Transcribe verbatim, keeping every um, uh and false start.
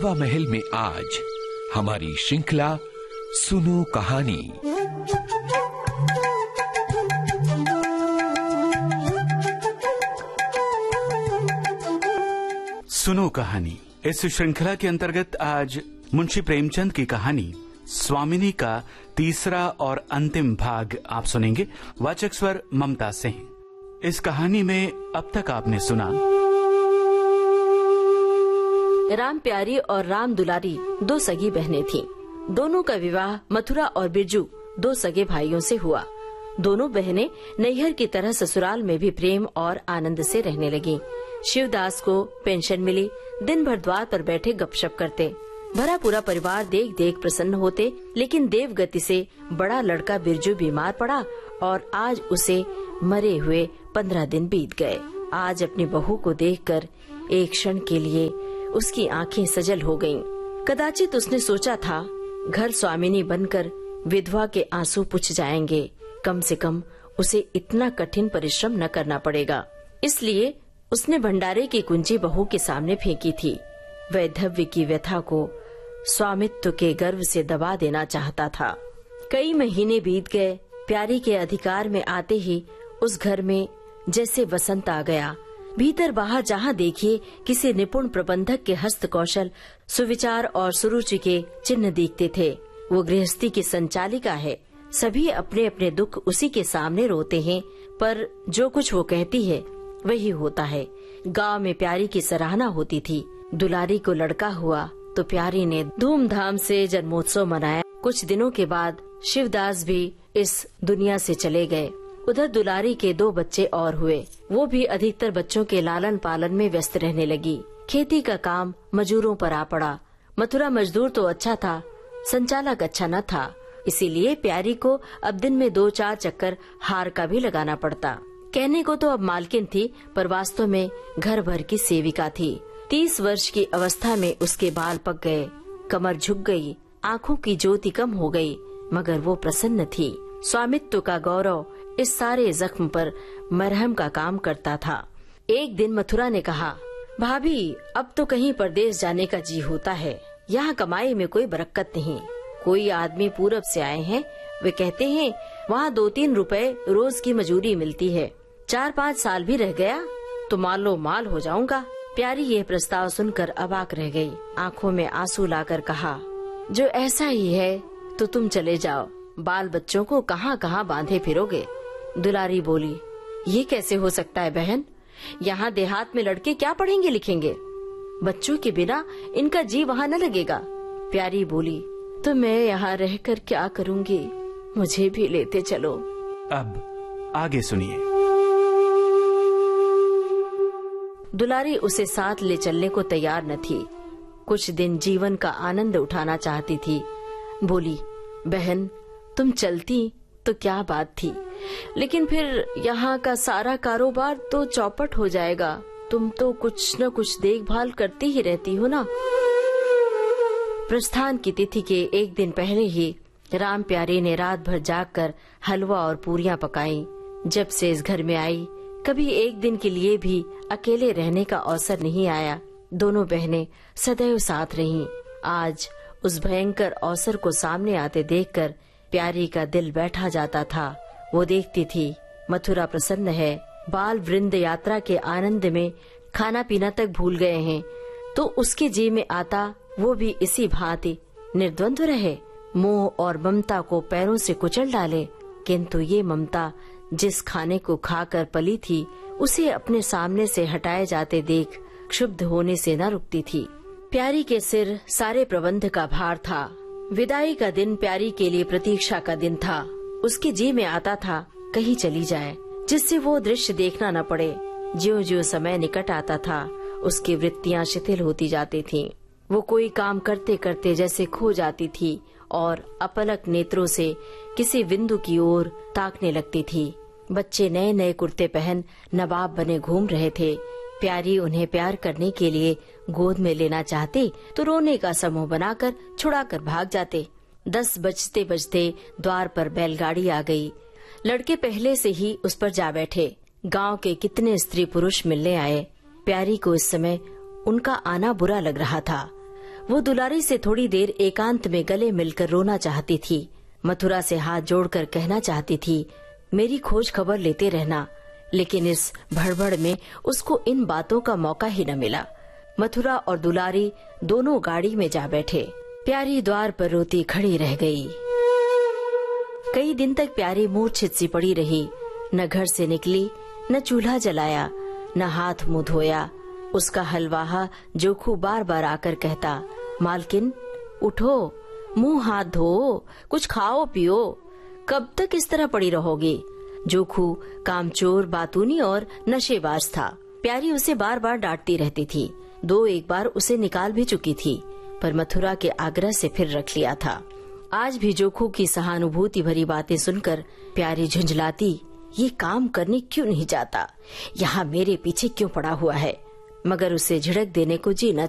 हवा महल में आज हमारी श्रृंखला सुनो कहानी। सुनो कहानी इस श्रृंखला के अंतर्गत आज मुंशी प्रेमचंद की कहानी स्वामिनी का तीसरा और अंतिम भाग आप सुनेंगे। वाचक स्वर ममता सिंह। इस कहानी में अब तक आपने सुना राम प्यारी और राम दुलारी दो सगी बहनें थीं। दोनों का विवाह मथुरा और बिरजू दो सगे भाइयों से हुआ। दोनों बहनें नैहर की तरह ससुराल में भी प्रेम और आनंद से रहने लगीं। शिवदास को पेंशन मिली। दिन भर द्वार पर बैठे गपशप करते। भरा पूरा परिवार देख देख प्रसन्न होते। लेकिन देवगति से बड़ा लड़का बिरजू बीमार पड़ा और आज उसे मरे हुए पंद्रह दिन बीत गए। आज अपनी बहू को देखकर एक क्षण के लिए उसकी आंखें सजल हो गईं। कदाचित उसने सोचा था घर स्वामिनी बनकर विधवा के आंसू पुछ जाएंगे। कम से कम उसे इतना कठिन परिश्रम न करना पड़ेगा। इसलिए उसने भंडारे की कुंजी बहू के सामने फेंकी थी। वैधव्य की व्यथा को स्वामित्व के गर्व से दबा देना चाहता था। कई महीने बीत गए। प्यारी के अधिकार में आते ही उस घर में जैसे वसंत आ गया। भीतर बाहर जहाँ देखिए किसी निपुण प्रबंधक के हस्त कौशल, सुविचार और सुरुचि के चिन्ह दिखते थे। वो गृहस्थी की संचालिका है। सभी अपने अपने दुख उसी के सामने रोते हैं, पर जो कुछ वो कहती है वही होता है। गांव में प्यारी की सराहना होती थी। दुलारी को लड़का हुआ तो प्यारी ने धूमधाम से जन्मोत्सव मनाया। कुछ दिनों के बाद शिवदास भी इस दुनिया से चले गए। उधर दुलारी के दो बच्चे और हुए। वो भी अधिकतर बच्चों के लालन पालन में व्यस्त रहने लगी। खेती का काम मजदूरों पर आ पड़ा। मथुरा मजदूर तो अच्छा था, संचालक अच्छा न था। इसीलिए प्यारी को अब दिन में दो चार चक्कर हार का भी लगाना पड़ता। कहने को तो अब मालकिन थी, पर वास्तव में घर भर की सेविका थी। तीस वर्ष की अवस्था में उसके बाल पक गए, कमर झुक गई, आँखों की ज्योति कम हो गई, मगर वो प्रसन्न थी। स्वामित्व का गौरव इस सारे जख्म पर मरहम का काम करता था। एक दिन मथुरा ने कहा, भाभी अब तो कहीं परदेश जाने का जी होता है। यहाँ कमाई में कोई बरकत नहीं। कोई आदमी पूरब से आए हैं, वे कहते हैं वहाँ दो तीन रुपए रोज की मजूरी मिलती है। चार पाँच साल भी रह गया तो मालो माल हो जाऊंगा। प्यारी यह प्रस्ताव सुनकर अबाक रह गई। आंखों में आंसू लाकर कहा, जो ऐसा ही है तो तुम चले जाओ। बाल बच्चों को कहाँ कहाँ बांधे फिरोगे। दुलारी बोली, ये कैसे हो सकता है बहन। यहाँ देहात में लड़के क्या पढ़ेंगे लिखेंगे। बच्चों के बिना इनका जी वहाँ न लगेगा। प्यारी बोली, तो मैं यहाँ रहकर क्या करूँगी, मुझे भी लेते चलो। अब आगे सुनिए। दुलारी उसे साथ ले चलने को तैयार न थी। कुछ दिन जीवन का आनंद उठाना चाहती थी। बोली, बहन तुम चलती तो क्या बात थी, लेकिन फिर यहाँ का सारा कारोबार तो चौपट हो जाएगा। तुम तो कुछ न कुछ देखभाल करती ही रहती हो ना। प्रस्थान की तिथि के एक दिन पहले ही राम प्यारी ने रात भर जागकर हलवा और पूरियां पकाई। जब से इस घर में आई, कभी एक दिन के लिए भी अकेले रहने का अवसर नहीं आया। दोनों बहनें सदैव साथ रहीं। आज उस भयंकर अवसर को सामने आते देखकर प्यारी का दिल बैठा जाता था। वो देखती थी मथुरा प्रसन्न है, बाल वृंद यात्रा के आनंद में खाना पीना तक भूल गए हैं, तो उसके जी में आता वो भी इसी भांति निर्द्वंद्व रहे, मोह और ममता को पैरों से कुचल डाले। किंतु ये ममता जिस खाने को खाकर पली थी, उसे अपने सामने से हटाए जाते देख क्षुब्ध होने से न रुकती थी। प्यारी के सिर सारे प्रबंध का भार था। विदाई का दिन प्यारी के लिए प्रतीक्षा का दिन था। उसके जी में आता था कहीं चली जाए, जिससे वो दृश्य देखना न पड़े। ज्यों ज्यों समय निकट आता था, उसकी वृत्तियां शिथिल होती जाती थीं। वो कोई काम करते करते जैसे खो जाती थी और अपलक नेत्रों से किसी बिंदु की ओर ताकने लगती थी। बच्चे नए नए कुर्ते पहन नवाब बने घूम रहे थे। प्यारी उन्हें प्यार करने के लिए गोद में लेना चाहते तो रोने का समूह बनाकर छुड़ाकर भाग जाते। दस बजते बजते द्वार पर बैलगाड़ी आ गई। लड़के पहले से ही उस पर जा बैठे। गांव के कितने स्त्री पुरुष मिलने आए। प्यारी को इस समय उनका आना बुरा लग रहा था। वो दुलारी से थोड़ी देर एकांत में गले मिलकर रोना चाहती थी। मथुरा से हाथ जोड़कर कहना चाहती थी, मेरी खोज खबर लेते रहना, लेकिन इस भड़बड़ में उसको इन बातों का मौका ही न मिला। मथुरा और दुलारी दोनों गाड़ी में जा बैठे। प्यारी द्वार पर रोती खड़ी रह गई। कई दिन तक प्यारी मूर्छित सी पड़ी रही। न घर से निकली, न चूल्हा जलाया, न हाथ मुंह धोया। उसका हलवाहा जोखू बार बार आकर कहता, मालकिन उठो, मुंह हाथ धो, कुछ खाओ पियो, कब तक इस तरह पड़ी रहोगी। जोखू कामचोर, बातूनी और नशेबाज था। प्यारी उसे बार बार डांटती रहती थी। दो एक बार उसे निकाल भी चुकी थी, पर मथुरा के आग्रह से फिर रख लिया था। आज भी जोखू की सहानुभूति भरी बातें सुनकर प्यारी झुंझलाती, ये काम करने क्यों नहीं जाता, यहाँ मेरे पीछे क्यों पड़ा हुआ है। मगर उसे झिड़क देने को जी न